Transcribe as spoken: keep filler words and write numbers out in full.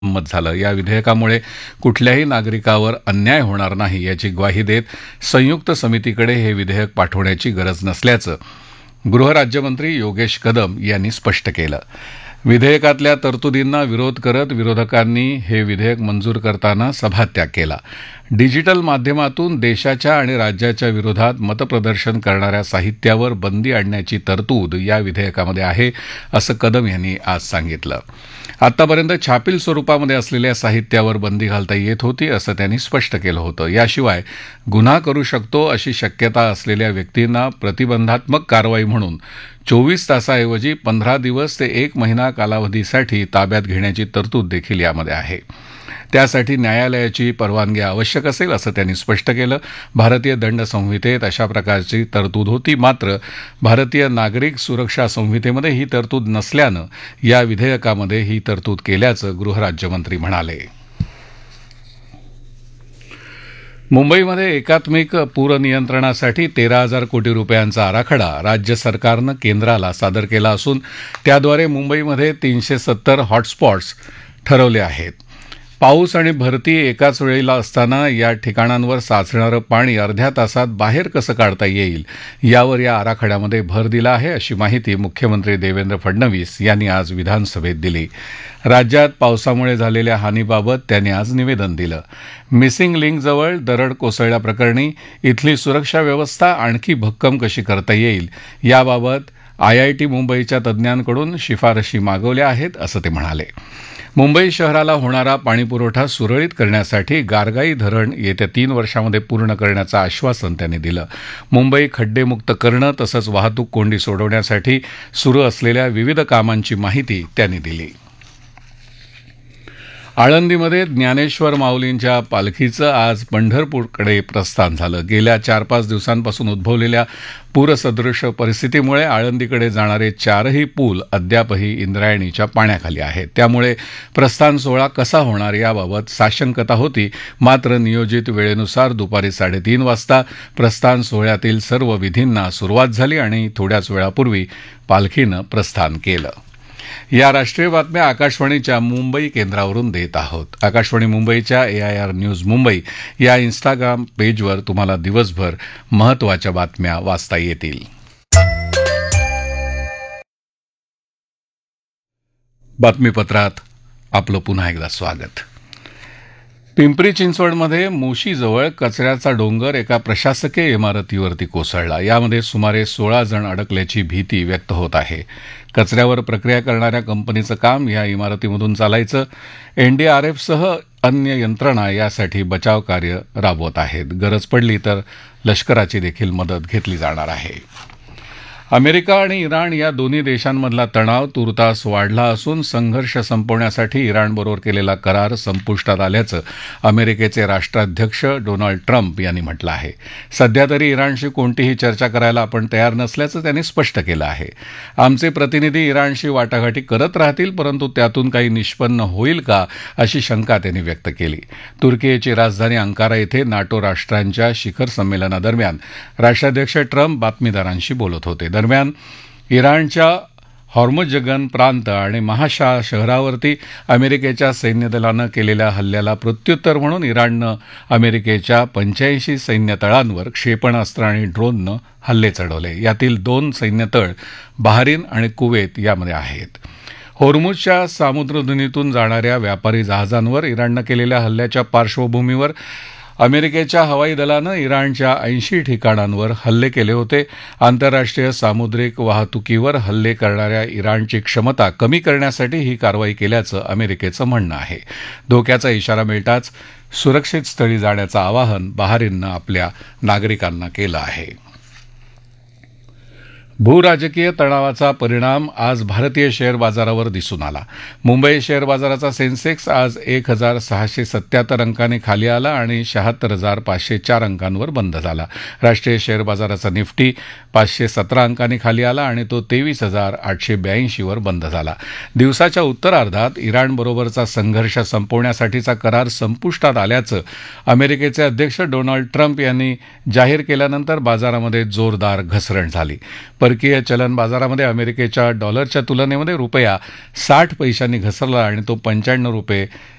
संमत झालं. या विधेयकामुळे कुठल्याही नागरिकावर अन्याय होणार नाही याची ग्वाही देत संयुक्त समितीकडे हे विधेयक पाठवण्याची गरज नसल्याचं गृहराज्यमंत्री योगेश कदम यांनी स्पष्ट केलं. विधेयकातल्या तरतुदींना विरोध करत विरोधकांनी हे विधेयक मंजूर करताना सभात्याग केला. डिजिटल माध्यमातून देशाच्या आणि राज्याच्या विरोधात मतप्रदर्शन करणाऱ्या साहित्यावर बंदी आणण्याची तरतूद या विधेयकामध्ये आहे, असं कदम यांनी आज सांगितलं. आतापर्यंत छापील स्वरूपामध्ये असलेल्या साहित्यावर बंदी घालता येत होती, असं त्यांनी स्पष्ट केलं होतं. याशिवाय गुन्हा करू शकतो अशी शक्यता असलेल्या व्यक्तींना प्रतिबंधात्मक कारवाई म्हणून चोवीस तासाऐवजी पंधरा दिवस ते एक महिना कालावधीसाठी ताब्यात घेण्याची तरतूद देखील यामध्ये आहे. त्यासाठी न्यायालयाची परवानगी आवश्यक असेल, असं त्यांनी स्पष्ट केलं. भारतीय दंड संहितेत अशा प्रकारची तरतूद होती, मात्र भारतीय नागरिक सुरक्षा संहितेमध्ये ही तरतूद नसल्यानं या विधेयकामध्ये ही तरतूद केल्याचं गृहराज्यमंत्री म्हणाले. मुंबईमध्ये एकात्मिक पूर नियंत्रणासाठी तेरा हजार कोटी रुपयांचा आराखडा राज्य सरकारनं केंद्राला सादर केला असून त्याद्वारे मुंबईमध्ये तीनशे सत्तर हॉटस्पॉट्स ठरवले आहेत. पाऊस आणि भरती एकाच वेळेला असताना या ठिकाणांवर साचणारं पाणी अर्ध्या तासात बाहेर कसं काढता येईल यावर या आराखड्यामध्ये भर दिला आहे, अशी माहिती मुख्यमंत्री देवेंद्र फडणवीस यांनी आज विधानसभेत दिली. राज्यात पावसामुळे झालेल्या हानीबाबत त्यांनी आज निवेदन दिलं. मिसिंग लिंकजवळ दरड कोसळल्याप्रकरणी इथली सुरक्षा व्यवस्था आणखी भक्कम कशी करता येईल याबाबत आयआयटी मुंबईच्या तज्ज्ञांकडून शिफारशी मागवल्या आहेत, असं ते म्हणाले. मुंबई शहराला होणारा पाणीपुरवठा सुरळीत करण्यासाठी गारगाई धरण येत्या तीन वर्षांमध्ये पूर्ण करण्याचं आश्वासन त्यांनी दिलं. मुंबई खड्डेमुक्त करणं तसंच वाहतूक कोंडी सोडवण्यासाठी सुरू असलेल्या विविध कामांची माहिती त्यांनी दिली. आळंदीमध्ये ज्ञानेश्वर माऊलींच्या पालखीचं आज पंढरपूरकडे प्रस्थान झालं. गेल्या चार पाच दिवसांपासून उद्भवलेल्या पूरसदृश परिस्थितीमुळे आळंदीकडे जाणारे चारही पूल अद्यापही इंद्रायणीच्या पाण्याखाली आहेत. त्यामुळे प्रस्थान सोहळा कसा होणार याबाबत साशंकता होती, मात्र नियोजित वेळेनुसार दुपारी साडेतीन वाजता प्रस्थान सोहळ्यातील सर्व विधींना सुरुवात झाली आणि थोड्याच वेळापूर्वी पालखीनं प्रस्थान केलं. या राष्ट्रीय बातम्या आकाशवाणीच्या मुंबई केंद्रावरून देत आहोत. आकाशवाणी मुंबईच्या एआयआर न्यूज मुंबई या इन्स्टाग्राम पेजवर तुम्हाला दिवसभर महत्त्वाच्या बातम्या वाचता येतील. बातमीपत्रात आपलं पुन्हा एकदा स्वागत. पिंपरी चिंचवडमध्ये मोशीजवळ कचऱ्याचा डोंगर एका प्रशासकीय इमारतीवरती कोसळला. यामध्ये सुमारे सोळा जण अडकल्याची भीती व्यक्त होत आहे. कचऱ्यावर प्रक्रिया करणाऱ्या कंपनीचं काम या इमारतीमधून चालायचं. एनडीआरएफसह अन्य यंत्रणा यासाठी बचाव कार्य राबवत आहेत. गरज पडली तर लष्कराची देखील मदत घेतली जाणार आहे. अमेरिका आणि इराण या दोन्ही देशांमधला तणाव तूर्तास वाढला असून संघर्ष संपवण्यासाठी इराणबरोबर केलेला करार संपुष्टात आल्याचं अमेरिकेचे राष्ट्राध्यक्ष डोनाल्ड ट्रम्प यांनी म्हटलं आहे. सध्या तरी इराणशी कोणतीही चर्चा करायला आपण तयार नसल्याचं त्यांनी स्पष्ट केलं आहे. आमचे प्रतिनिधी इराणशी वाटाघाटी करत राहतील, परंतु त्यातून काही निष्पन्न होईल का अशी शंका त्यांनी व्यक्त केली. तुर्कीची राजधानी अंकारा येथे नाटो राष्ट्रांच्या शिखर संमेलनादरम्यान राष्ट्राध्यक्ष ट्रम्प बातमीदारांशी बोलत होते. दरम्यान इराणच्या हॉर्मुझगन प्रांत आणि महाशा शहरावरती अमेरिकेच्या सैन्यदलानं केलेल्या हल्ल्याला प्रत्युत्तर म्हणून इराणनं अमेरिकेच्या पंच्याऐंशी सैन्यतळांवर क्षेपणास्त्र आणि ड्रोननं हल्ले चढवले. यातील दोन सैन्यतळ बहारीन आणि कुवेत यामध्ये आहेत. होर्मुझच्या सामुद्रधुनीतून जाणाऱ्या व्यापारी जहाजांवर इराणनं केलेल्या हल्ल्याच्या पार्श्वभूमीवर अमेरिकेच्या हवाई दलानं इराणच्या ऐंशी ठिकाणांवर हल्ले केले होते. आंतरराष्ट्रीय सामुद्रिक वाहतुकीवर हल्ले करणाऱ्या इराणची क्षमता कमी करण्यासाठी ही कारवाई केल्याचं अमेरिकेचं म्हणणं आहे. धोक्याचा इशारा मिळताच सुरक्षित स्थळी जाण्याचं आवाहन बहारीननं आपल्या नागरिकांना केलं आहे. भूराजकीय तणावाचा परिणाम आज भारतीय शेअर बाजारावर दिसून आला. मुंबई शेअर बाजाराचा सेन्सेक्स आज एक हजार सहाशे सत्याहत्तर अंकांनी खाली आला आणि शहात्तर हजार पाचशे चार अंकांवर बंद झाला. राष्ट्रीय शेअर बाजाराचा निफ्टी पाचशे सतरा अंकांनी खाली आला आणि तो तेवीस हजार आठशे ब्याऐंशीवर बंद झाला. दिवसाच्या उत्तरार्धात इराणबरोबरचा संघर्ष संपवण्यासाठीचा करार संपुष्टात आल्याचं अमेरिकेचे अध्यक्ष डोनाल्ड ट्रम्प यांनी जाहीर केल्यानंतर बाजारामध्ये जोरदार घसरण झाली. परकीय चलन बाजारामध्ये अमेरिकेच्या डॉलरच्या तुलनेमध्ये रुपया साठ पैशांनी घसरला आणि तो पंच्याण्णव रुपये